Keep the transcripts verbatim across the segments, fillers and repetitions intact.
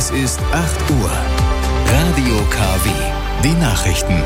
Es ist acht Uhr. Radio K W. Die Nachrichten.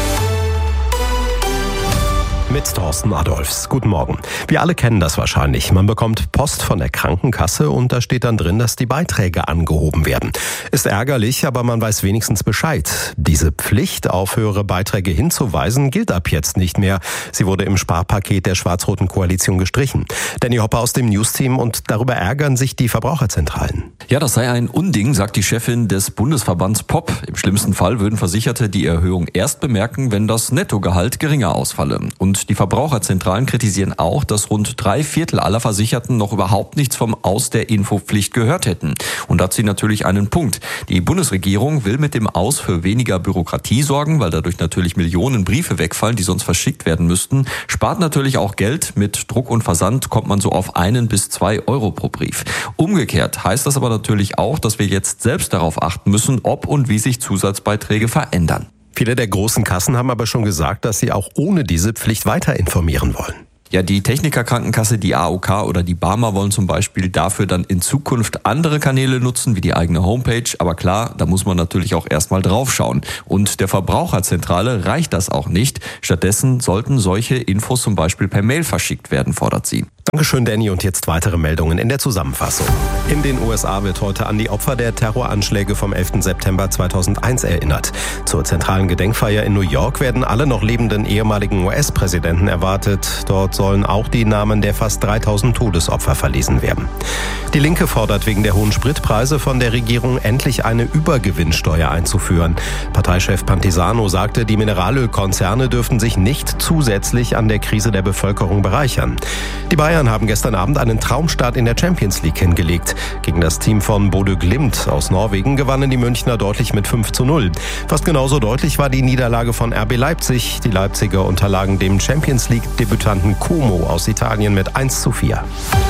Mit Thorsten Adolfs. Guten Morgen. Wir alle kennen das wahrscheinlich. Man bekommt Post von der Krankenkasse und da steht dann drin, dass die Beiträge angehoben werden. Ist ärgerlich, aber man weiß wenigstens Bescheid. Diese Pflicht, auf höhere Beiträge hinzuweisen, gilt ab jetzt nicht mehr. Sie wurde im Sparpaket der schwarz-roten Koalition gestrichen. Danny Hopper aus dem News-Team, und darüber ärgern sich die Verbraucherzentralen. Ja, das sei ein Unding, sagt die Chefin des Bundesverbands P O P. Im schlimmsten Fall würden Versicherte die Erhöhung erst bemerken, wenn das Nettogehalt geringer ausfalle. Und die Verbraucherzentralen kritisieren auch, dass rund drei Viertel aller Versicherten noch überhaupt nichts vom Aus der Infopflicht gehört hätten. Und da hat sie natürlich einen Punkt. Die Bundesregierung will mit dem Aus für weniger Bürokratie sorgen, weil dadurch natürlich Millionen Briefe wegfallen, die sonst verschickt werden müssten. Spart natürlich auch Geld. Mit Druck und Versand kommt man so auf einen bis zwei Euro pro Brief. Umgekehrt heißt das aber natürlich auch, dass wir jetzt selbst darauf achten müssen, ob und wie sich Zusatzbeiträge verändern. Viele der großen Kassen haben aber schon gesagt, dass sie auch ohne diese Pflicht weiter informieren wollen. Ja, die Technikerkrankenkasse, die A O K oder die Barmer wollen zum Beispiel dafür dann in Zukunft andere Kanäle nutzen, wie die eigene Homepage. Aber klar, da muss man natürlich auch erstmal draufschauen. Und der Verbraucherzentrale reicht das auch nicht. Stattdessen sollten solche Infos zum Beispiel per Mail verschickt werden, fordert sie. Dankeschön, Danny. Und jetzt weitere Meldungen in der Zusammenfassung. In den U S A wird heute an die Opfer der Terroranschläge vom elften September zweitausendeins erinnert. Zur zentralen Gedenkfeier in New York werden alle noch lebenden ehemaligen U S-Präsidenten erwartet. Dort sollen auch die Namen der fast dreitausend Todesopfer verlesen werden. Die Linke fordert wegen der hohen Spritpreise von der Regierung endlich eine Übergewinnsteuer einzuführen. Parteichef Pantisano sagte, die Mineralölkonzerne dürften sich nicht zusätzlich an der Krise der Bevölkerung bereichern. Die Bayern haben gestern Abend einen Traumstart in der Champions League hingelegt. Gegen das Team von Bodø Glimt aus Norwegen gewannen die Münchner deutlich mit fünf zu null. Fast genauso deutlich war die Niederlage von R B Leipzig. Die Leipziger unterlagen dem Champions League-Debütanten Como aus Italien mit eins zu vier.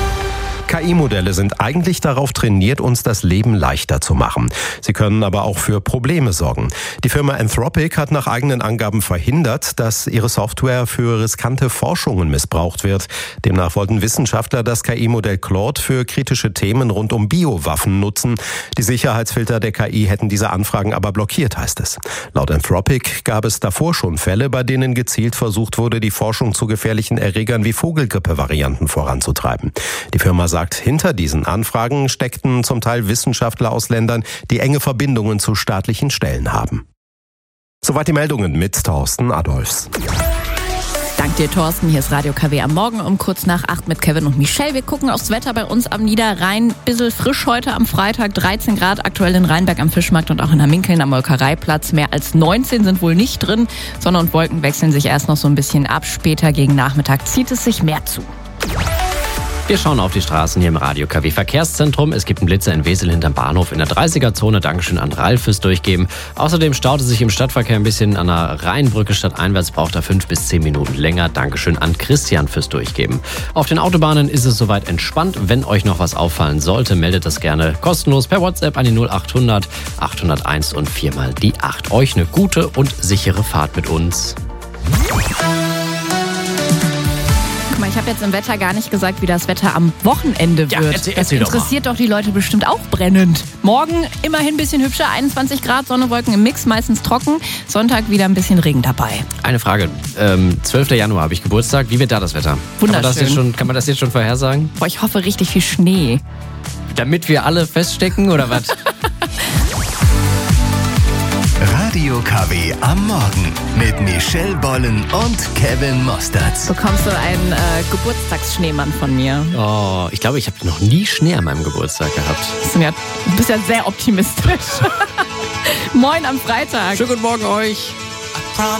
K I-Modelle sind eigentlich darauf trainiert, uns das Leben leichter zu machen. Sie können aber auch für Probleme sorgen. Die Firma Anthropic hat nach eigenen Angaben verhindert, dass ihre Software für riskante Forschungen missbraucht wird. Demnach wollten Wissenschaftler das K I-Modell Claude für kritische Themen rund um Biowaffen nutzen. Die Sicherheitsfilter der K I hätten diese Anfragen aber blockiert, heißt es. Laut Anthropic gab es davor schon Fälle, bei denen gezielt versucht wurde, die Forschung zu gefährlichen Erregern wie Vogelgrippe-Varianten voranzutreiben. Die Firma sagt, hinter diesen Anfragen steckten zum Teil Wissenschaftler aus Ländern, die enge Verbindungen zu staatlichen Stellen haben. Soweit die Meldungen mit Thorsten Adolfs. Dank dir, Thorsten. Hier ist Radio K W am Morgen um kurz nach acht mit Kevin und Michelle. Wir gucken aufs Wetter bei uns am Niederrhein. Bissel frisch heute am Freitag, dreizehn Grad aktuell in Rheinberg am Fischmarkt und auch in Hamminkeln am Molkereiplatz. Mehr als neunzehn sind wohl nicht drin. Sonne und Wolken wechseln sich erst noch so ein bisschen ab. Später gegen Nachmittag zieht es sich mehr zu. Wir schauen auf die Straßen hier im Radio K W Verkehrszentrum. Es gibt einen Blitzer in Wesel hinterm Bahnhof in der dreißiger-Zone. Dankeschön an Ralf fürs Durchgeben. Außerdem staut es sich im Stadtverkehr ein bisschen an der Rheinbrücke stadteinwärts. Braucht er fünf bis zehn Minuten länger. Dankeschön an Christian fürs Durchgeben. Auf den Autobahnen ist es soweit entspannt. Wenn euch noch was auffallen sollte, meldet das gerne kostenlos per WhatsApp an die null achthundert achthunderteins und viermal die acht. Euch eine gute und sichere Fahrt mit uns. Ich habe jetzt im Wetter gar nicht gesagt, wie das Wetter am Wochenende wird. Ja, erzähl, erzähl das interessiert doch, doch die Leute bestimmt auch brennend. Morgen immerhin ein bisschen hübscher, einundzwanzig Grad, Sonne, Wolken im Mix, meistens trocken. Sonntag wieder ein bisschen Regen dabei. Eine Frage. Ähm, zwölften Januar habe ich Geburtstag. Wie wird da das Wetter? Wunderschön. Kann man das jetzt schon, kann man das jetzt schon vorhersagen? Boah, ich hoffe richtig viel Schnee. Damit wir alle feststecken oder was? Radio K W am Morgen mit Michelle Bollen und Kevin Mostertz. Bekommst du einen äh, Geburtstagsschneemann von mir? Oh, ich glaube, ich habe noch nie Schnee an meinem Geburtstag gehabt. Ja, du bist ja sehr optimistisch. Moin am Freitag. Schönen guten Morgen euch.